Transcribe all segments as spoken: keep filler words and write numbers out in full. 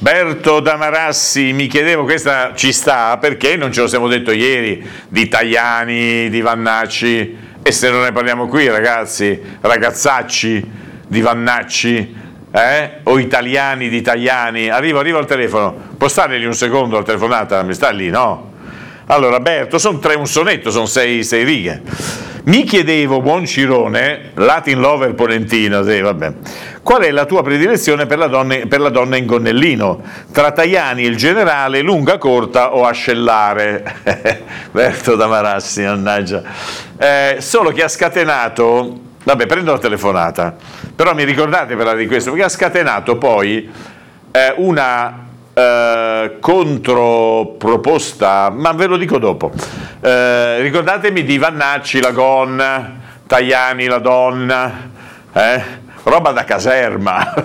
Berto da Marassi, mi chiedevo, questa ci sta, perché non ce lo siamo detto ieri di Tajani, di Vannacci, e se non ne parliamo qui, ragazzi, ragazzacci di Vannacci, eh? O italiani di Tajani. Arrivo, arrivo al telefono, può stare lì un secondo la telefonata, mi sta lì, no? Allora, Berto, sono tre un sonetto, sono sei, sei righe. Mi chiedevo, buon Cirone, Latin lover polentino, sì, vabbè, qual è la tua predilezione per la donna, per la donna in gonnellino? Tra Tajani e il generale, lunga, corta o ascellare? Berto da Marassi, mannaggia. Eh, solo che ha scatenato, vabbè, prendo la telefonata, però mi ricordate parlare di questo, perché ha scatenato poi eh, una... Uh, controproposta, ma ve lo dico dopo. Uh, ricordatemi di Vannacci la gonna, Tajani la donna, eh? Roba da caserma.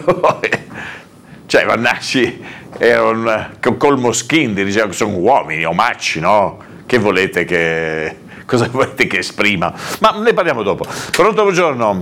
Cioè Vannacci era un col Moschindi, diceva che sono uomini, omacci, no? Che volete che cosa volete che esprima? Ma ne parliamo dopo. Pronto, buongiorno.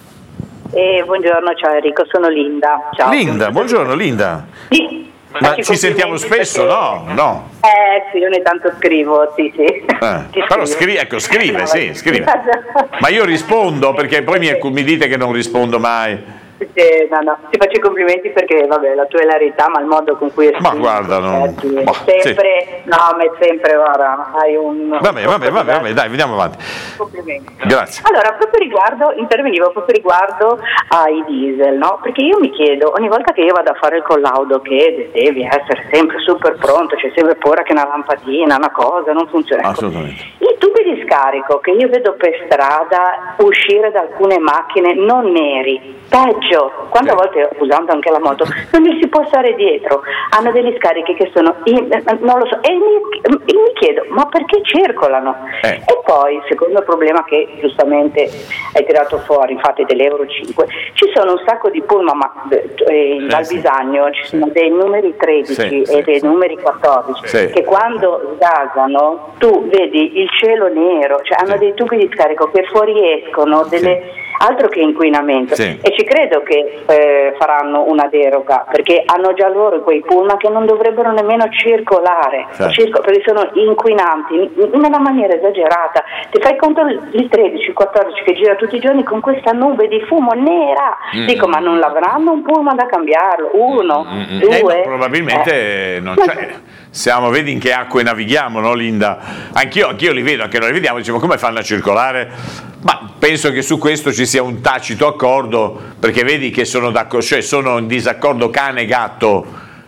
Eh, buongiorno, ciao Enrico, sono Linda. Ciao. Linda, buongiorno Linda. Sì. Ma ci sentiamo spesso, perché... no? No. Eh sì, ogni tanto scrivo, sì, sì. Eh, però scrive, ecco, scrive, no, sì, scrive. Ma io rispondo, perché poi mi, mi dite che non rispondo mai. Eh, no, no, ti faccio i complimenti perché, vabbè, la tua hilarità, ma il modo con cui esprimi, ma guarda, non... eh, bah, sempre, sì. No, ma è sempre, guarda, hai un... Vabbè, vabbè, vabbè, vabbè, dai, vediamo avanti. Complimenti. Grazie. Allora, proprio riguardo, intervenivo proprio riguardo ai diesel, no? Perché io mi chiedo, ogni volta che io vado a fare il collaudo, che devi essere sempre super pronto, c'è sempre paura che una lampadina, una cosa, non funziona. Assolutamente. I tubi di scarico che io vedo per strada uscire da alcune macchine non neri, peggio, quante sì. volte usando anche la moto, non gli si può stare dietro, hanno degli scarichi che sono, in, non lo so, e mi, e mi chiedo, ma perché circolano? Eh. E poi, secondo problema che giustamente hai tirato fuori, infatti dell'Euro cinque, ci sono un sacco di pullman, ma eh, in Val sì. Bisagno ci sono dei numeri tredici sì, e sì, dei sì. numeri quattordici, sì. che quando sgasano tu vedi il cielo nero, cioè hanno sì. dei tubi di scarico che fuoriescono, delle... Sì. altro che inquinamento, sì. e ci credo che eh, faranno una deroga, perché hanno già loro quei pullman che non dovrebbero nemmeno circolare, sì. circo, perché sono inquinanti in una maniera esagerata. Ti fai conto il tredici, il quattordici che gira tutti i giorni con questa nube di fumo nera, mm. dico, ma non l'avranno un pullman da cambiarlo? Uno, mm. due? Eh, no, probabilmente eh. non c'è. Siamo, vedi in che acque navighiamo, no Linda? Anch'io, anch'io li vedo, anche noi li vediamo, diciamo, come fanno a circolare? Ma penso che su questo ci sia un tacito accordo, perché vedi che sono, cioè sono in disaccordo cane e gatto,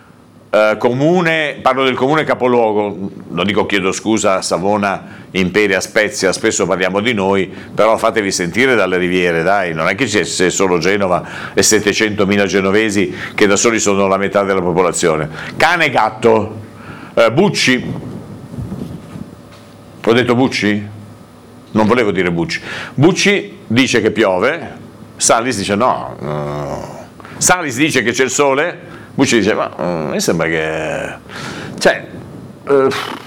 eh, comune, parlo del comune capoluogo, non dico chiedo scusa, Savona, Imperia, Spezia, spesso parliamo di noi, però fatevi sentire dalle riviere, dai, non è che c'è solo Genova e settecentomila genovesi che da soli sono la metà della popolazione. Cane e gatto, eh, Bucci, ho detto Bucci? Non volevo dire Bucci. Bucci dice che piove, Salis dice no, no. Salis dice che c'è il sole, Bucci dice ma uh, mi sembra che... Cioè, uh,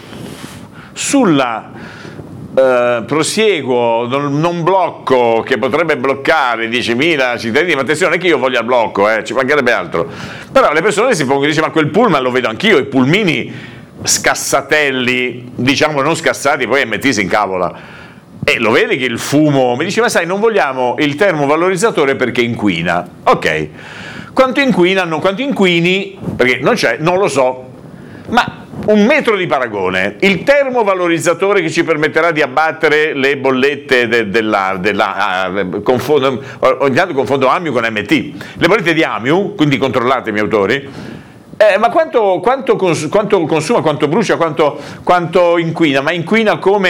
sulla uh, prosieguo, non, non blocco che potrebbe bloccare diecimila cittadini, ma attenzione che io voglia il blocco, eh, ci mancherebbe altro. Però le persone si pongono e dicono ma quel pullman lo vedo anch'io, i pulmini scassatelli, diciamo non scassati, poi M T si incavola. E lo vedi che il fumo, mi dice ma sai non vogliamo il termovalorizzatore perché inquina, ok, quanto inquinano, quanto inquini, perché non c'è, non lo so, ma un metro di paragone, il termovalorizzatore che ci permetterà di abbattere le bollette de, della, della uh, confondo, ogni tanto confondo Amiu con M T, le bollette di Amiu, quindi controllate miei autori. Eh, ma quanto, quanto, cons- quanto consuma, quanto brucia, quanto, quanto inquina? Ma inquina come